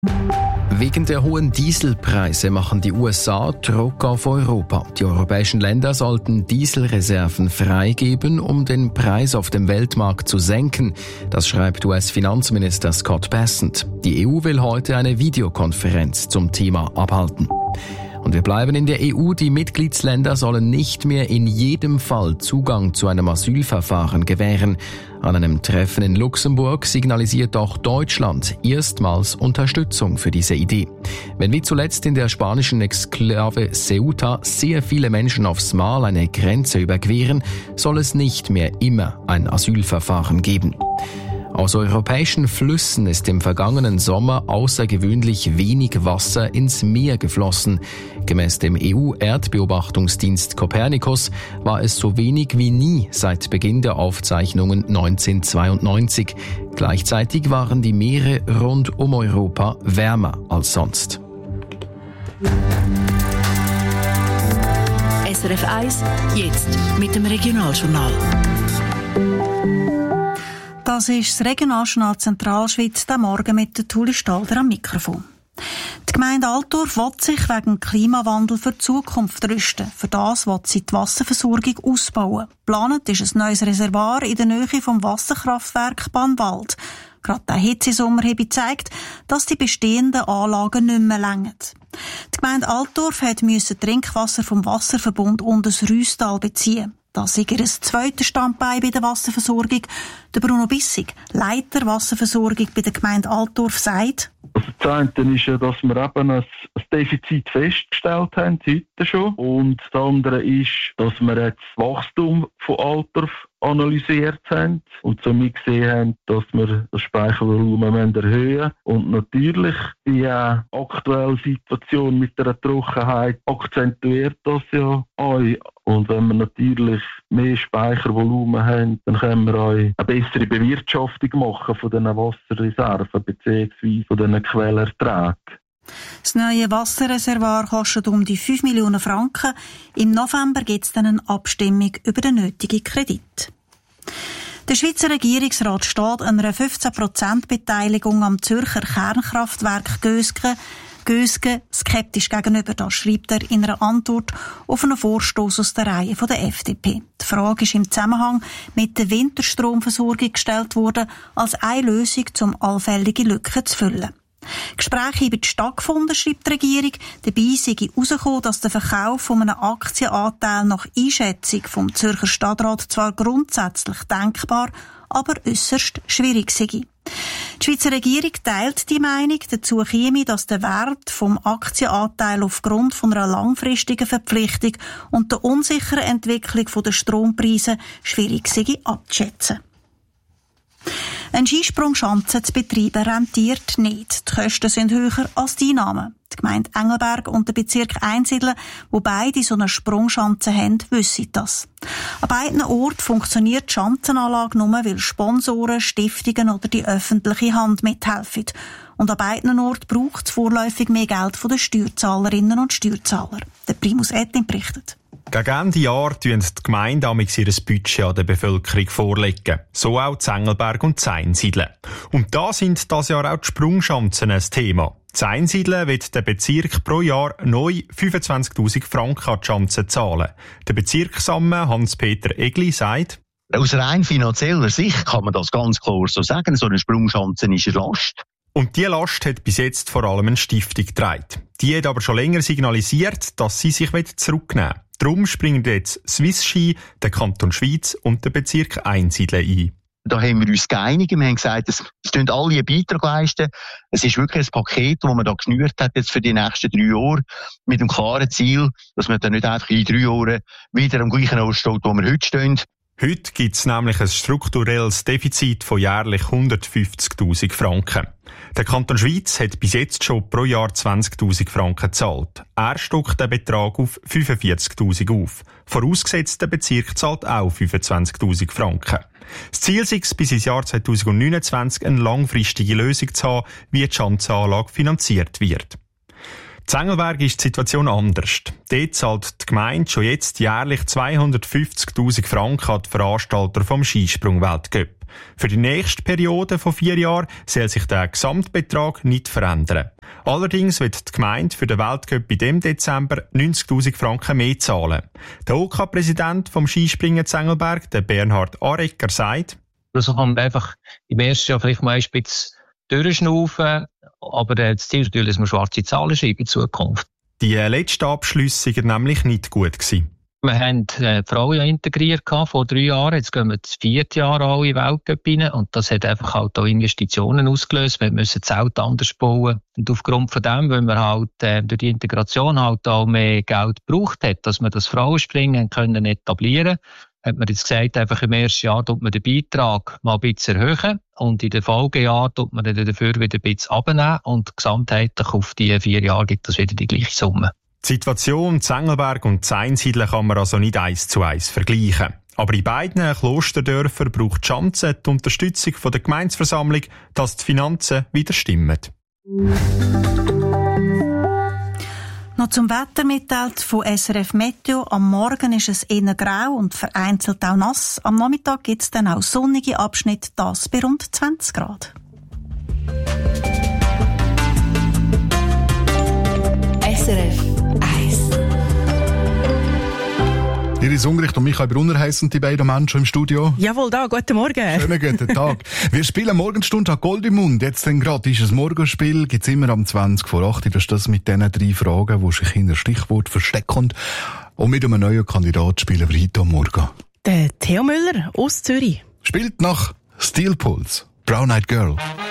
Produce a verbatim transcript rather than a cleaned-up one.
Wegen der hohen Dieselpreise machen die U S A Druck auf Europa. Die europäischen Länder sollten Dieselreserven freigeben, um den Preis auf dem Weltmarkt zu senken. Das schreibt U S-Finanzminister Scott Bessent. Die E U will heute eine Videokonferenz zum Thema abhalten. Und wir bleiben in der E U. Die Mitgliedsländer sollen nicht mehr in jedem Fall Zugang zu einem Asylverfahren gewähren. An einem Treffen in Luxemburg signalisiert auch Deutschland erstmals Unterstützung für diese Idee. Wenn wie zuletzt in der spanischen Exklave Ceuta sehr viele Menschen aufs Mal eine Grenze überqueren, soll es nicht mehr immer ein Asylverfahren geben. Aus europäischen Flüssen ist im vergangenen Sommer außergewöhnlich wenig Wasser ins Meer geflossen. Gemäß dem E U-Erdbeobachtungsdienst Copernicus war es so wenig wie nie seit Beginn der Aufzeichnungen neunzehnhundertzweiundneunzig. Gleichzeitig waren die Meere rund um Europa wärmer als sonst. S R F eins, jetzt mit dem Regionaljournal. Das ist das Regionaljournal Zentralschweiz, der Morgen mit der Tuli Stalder am Mikrofon. Die Gemeinde Altdorf will sich wegen Klimawandel für die Zukunft rüsten. Für das will sie die Wasserversorgung ausbauen. Geplant ist ein neues Reservoir in der Nähe vom Wasserkraftwerk Bannwald. Gerade der Hitzesommer habe gezeigt, dass die bestehenden Anlagen nicht mehr reichen. Die Gemeinde Altdorf musste Trinkwasser vom Wasserverbund und das Rüstal beziehen. Das ist ihr zweites Standbein bei der Wasserversorgung. Der Bruno Bissig, Leiter Wasserversorgung bei der Gemeinde Altdorf, sagt: Also das eine ist ja, dass wir eben ein Defizit festgestellt haben, heute schon. Und das andere ist, dass wir jetzt das Wachstum von Altdorf analysiert haben und somit gesehen haben, dass wir das Speichervolumen erhöhen müssen. Und natürlich die äh, aktuelle Situation mit der Trockenheit akzentuiert das ja auch. Und wenn wir natürlich mehr Speichervolumen haben, dann können wir auch eine bessere Bewirtschaftung machen von diesen Wasserreserven bzw. von diesen Quellerträgen. Das neue Wasserreservoir kostet um die fünf Millionen Franken. Im November gibt es dann eine Abstimmung über den nötigen Kredit. Der Schweizer Regierungsrat steht einer fünfzehn Prozent Beteiligung am Zürcher Kernkraftwerk Gösgen Gösgen skeptisch gegenüber. Das schreibt er in einer Antwort auf einen Vorstoß aus der Reihe der F D P. Die Frage ist im Zusammenhang mit der Winterstromversorgung gestellt worden, als eine Lösung, um allfällige Lücken zu füllen. Gespräche haben stattgefunden, schreibt die Regierung. Dabei sei herausgekommen, dass der Verkauf von einem Aktienanteil nach Einschätzung vom Zürcher Stadtrat zwar grundsätzlich denkbar, aber äusserst schwierig sei. Die Schweizer Regierung teilt die Meinung, dazu käme, dass der Wert vom Aktienanteil aufgrund von einer langfristigen Verpflichtung und der unsicheren Entwicklung der Strompreise schwierig sei abzuschätzen. Ein Skisprungschanze zu betreiben rentiert nicht. Die Kosten sind höher als die Einnahmen. Die Gemeinde Engelberg und der Bezirk Einsiedeln, wo beide so eine Sprungschanze haben, wissen das. An beiden Orten funktioniert die Schanzenanlage nur, weil Sponsoren, Stiftungen oder die öffentliche Hand mithelfen. Und an beiden Orten braucht es vorläufig mehr Geld von den Steuerzahlerinnen und Steuerzahlern. Der Primus Ettin berichtet. Gegen Ende Jahr tun die Gemeinden amigs ihr Budget an der Bevölkerung vorlegen. So auch Engelberg und Einsiedeln. Und da sind das Jahr auch die Sprungschanzen ein Thema. Einsiedeln wird der Bezirk pro Jahr neu fünfundzwanzigtausend Franken an die Schanze zahlen. Der Bezirksamme Hans-Peter Egli sagt: Aus rein finanzieller Sicht kann man das ganz klar so sagen. So eine Sprungschanze ist eine Last. Und diese Last hat bis jetzt vor allem eine Stiftung getragen. Die hat aber schon länger signalisiert, dass sie sich zurücknehmen will. Darum springen jetzt Swiss Ski, der Kanton Schwyz und der Bezirk Einsiedeln ein. Da haben wir uns geeinigt. Wir haben gesagt, es tun alle einen Beitrag leisten. Es ist wirklich ein Paket, das man da geschnürt hat jetzt für die nächsten drei Jahre. Mit dem klaren Ziel, dass man dann nicht einfach in drei Jahren wieder am gleichen Ort steht, wo wir heute stehen. Heute gibt es nämlich ein strukturelles Defizit von jährlich hundertfünfzigtausend Franken. Der Kanton Schwyz hat bis jetzt schon pro Jahr zwanzigtausend Franken gezahlt. Er stockt den Betrag auf fünfundvierzigtausend auf. Vorausgesetzt, der Bezirk zahlt auch fünfundzwanzigtausend Franken. Das Ziel ist es, bis ins Jahr zweitausendneunundzwanzig eine langfristige Lösung zu haben, wie die Schanzenanlage finanziert wird. In Engelberg ist die Situation anders. Dort zahlt die Gemeinde schon jetzt jährlich zweihundertfünfzigtausend Franken an die Veranstalter vom Skisprung-Weltcup. Für die nächste Periode von vier Jahren soll sich der Gesamtbetrag nicht verändern. Allerdings wird die Gemeinde für den Weltcup in dem Dezember neunzigtausend Franken mehr zahlen. Der O K-Präsident vom Skispringen Zengelberg, der Bernhard Arecker, sagt: Also kann man einfach im ersten Jahr vielleicht mal ein bisschen durchschnaufen, aber das Ziel ist natürlich, dass wir schwarze Zahlen schreiben in Zukunft. Die letzten Abschlüsse waren nämlich nicht gut gewesen. Wir haben äh, die Frauen ja integriert vor drei Jahren. Jetzt gehen wir das vierte Jahr alle in den Weltcup rein. Und das hat einfach halt auch Investitionen ausgelöst. Wir müssen das Zelt anders bauen. Und aufgrund von dem, weil wir halt äh, durch die Integration halt auch mehr Geld gebraucht hat, dass wir das Frauenspringen können etablieren, hat man jetzt gesagt, einfach im ersten Jahr tut man den Beitrag mal ein bisschen erhöhen. Und in den Folgejahren tut man dann dafür wieder ein bisschen abnehmen. Und gesamtheitlich auf die vier Jahre gibt es wieder die gleiche Summe. Die Situation Zengelberg und Zeinsiedle kann man also nicht eins zu eins vergleichen. Aber in beiden Klosterdörfern braucht die Schanze die Unterstützung von der Gemeindeversammlung, dass die Finanzen wieder stimmen. Noch zum Wetter mitteilt von S R F Meteo. Am Morgen ist es eher grau und vereinzelt auch nass. Am Nachmittag gibt es dann auch sonnige Abschnitte, das bei rund zwanzig Grad. S R F eins. Iris Ungericht und Michael Brunner heissen die beiden Menschen im Studio. Jawohl, da, guten Morgen. Schönen guten Tag. Wir spielen Morgenstunde an Gold im Mund. Jetzt dann gerade ist ein Morgenspiel, gibt's immer am zwanzig vor acht. Das ist das mit diesen drei Fragen, die sich hinter Stichwort verstecken. Und mit einem neuen Kandidat spielen wir heute am Morgen. Der Theo Müller aus Zürich. Spielt nach Steel Pulse, Brown Eyed Girl.